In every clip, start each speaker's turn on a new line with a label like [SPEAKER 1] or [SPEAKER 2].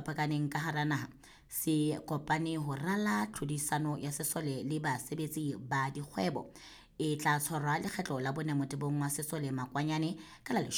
[SPEAKER 1] fapakaneng ka hara naha se kopane ho rala tlhodisano ya sesole le basebetsi ba dikgwebo e tla tshwarwa lekgetlo la bone motebong wa sesole makwanyane ka la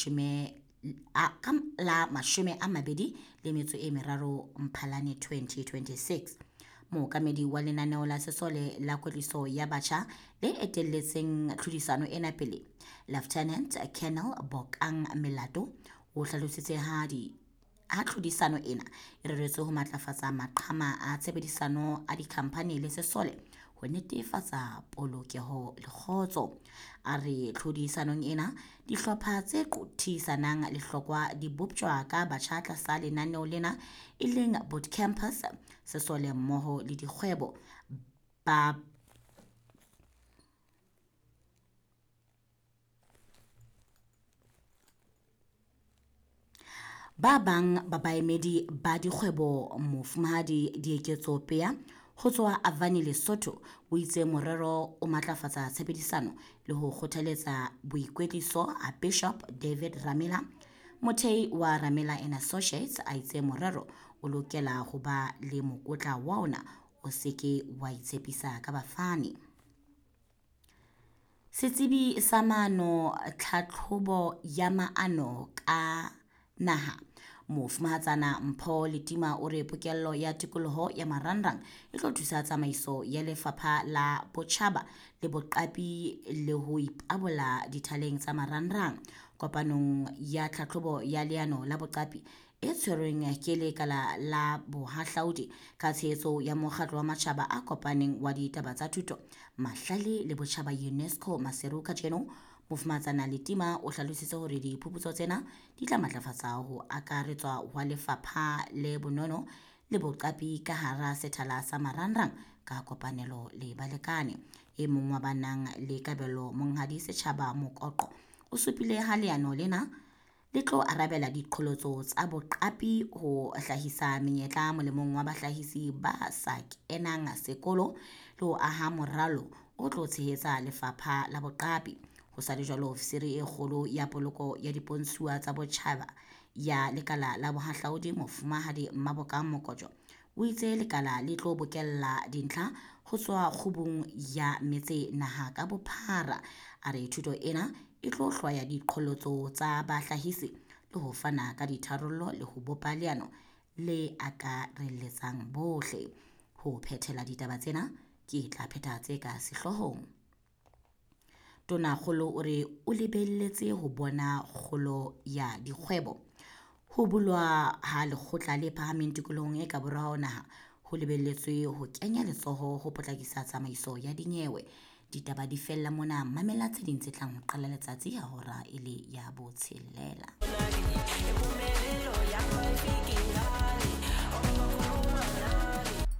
[SPEAKER 1] 23 Mphalane 2026. Mookamedi wa lenaneo la sesole la kwetliso ya batjha le etelletseng tlhodisano ena pele, Lieutenant Colonel Bokang Melato, o hlalositse ha tlhodisano ena e reretswe ho matlafatsa maqhama a tshebedisano a dikhamphane le sesole ho netefatsa polokeho le kgotso. A re tlhodisanong ena dihlopha tse qothisanang lehlokwa di bopjwa ka batjha tlasa lenaneo lena e leng bootcampers, sesole mmoho le dikgwebo ba bang ba baemedi ba dikgwebo. Mofumahadi Dieketso Pea ho tswa Avani Lesotho o itse morero o matlafatsa tshebedisano le ho kgothaletsa boikwetliso. A Bishop David Ramela, mothehi wa Ramela and Associates, a itse morero o lokela ho ba le mokotla wa ona o seke wa itshepisa ka bafani. Setsebi sa maano tlhatlhobo ya maano ka naha Mofumahatsana Mpho Letima o re pokello ya tikoloho ya marangrang e tlo thusa tsamaiso ya lefapha la botjhaba le boqapi le ho ipabola dithaleng tsa marangrang. Kopanong ya tlhatlhobo ya leano la boqapi e tshwerweng ke lekala la bohahlaudi ka tshehetso ya mokgatlo wa matjhaba a kopaneng wa ditaba tsa thuto, mahlale le botjhaba UNESCO Maseru kajeno, Mofumahatsana Letima o hlalositse hore diphuputso tsena di tla matlafatsa ho akaretswa wa lefapha le bonono le boqapi ka hara sethala sa marangrang ka kopanelo le balekane. E mong wa banang le kabelo monghadi setjhaba Mokoqo o supile ha leano lena le tlo arabela diqholotso tsa boqapi ho hlahisa menyetla molemong wa bahlahisi ba sa kenang sekolo le ho aha moralo o tlo tshehetsa lefapha la boqapi. Ho sa le jwalo, ofisiri e kgolo ya poloko ya dipontshuwa tsa botjhaba ya lekala la bohahlaudi Mofumahadi Mabokang Mokotjo o itse lekala le tlo bokella dintlha ho tswa kgubung ya metse naha ka bophara. A re thuto ena e tlo hlwaya diqholotso tsa bahlahisi le ho fana ka ditharollo le ho bopa leano le akareletsang bohle. Ho phethela ditaba tsena ke tla phetha tse ka sehlohong. Tonakgolo o re o lebelletse ho bona kgolo ya dikgwebo. Ho bulwa ha lekgotla le phahameng tikolohong e ka boraro naha ho lebelletswe ho kenya letsoho ho potlakisa tsamaiso ya dinyewe. Ditaba di fella mona, mamela tse ding tse tlang ho qala letsatsi ya hora e le ya botshelela.